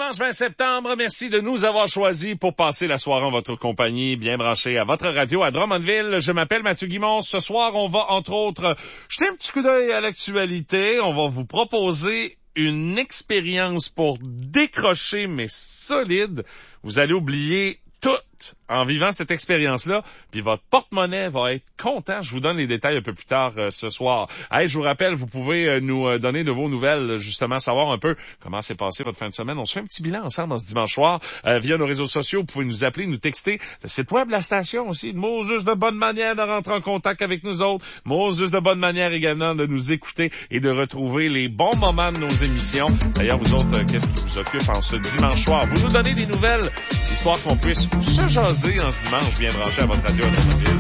dimanche 20 septembre. Merci de nous avoir choisis pour passer la soirée en votre compagnie, bien branché à votre radio à Drummondville. Je m'appelle Mathieu Guimond. Ce soir, on va, entre autres, jeter un petit coup d'œil à l'actualité. On va vous proposer une expérience pour décrocher, mais solide. Vous allez oublier tout en vivant cette expérience-là, puis votre porte-monnaie va être content. Je vous donne les détails un peu plus tard ce soir. Hey, je vous rappelle, vous pouvez nous donner de vos nouvelles, justement, savoir un peu comment s'est passé votre fin de semaine. On se fait un petit bilan ensemble ce dimanche soir via nos réseaux sociaux. Vous pouvez nous appeler, nous texter. Le site web, la station aussi. Moses de bonne manière de rentrer en contact avec nous autres. Moses de bonne manière également de nous écouter et de retrouver les bons moments de nos émissions. D'ailleurs, vous autres, qu'est-ce qui vous occupe en ce dimanche soir? Vous nous donnez des nouvelles, histoire qu'on puisse se jaser en ce dimanche bien branché à votre radio à Drummondville.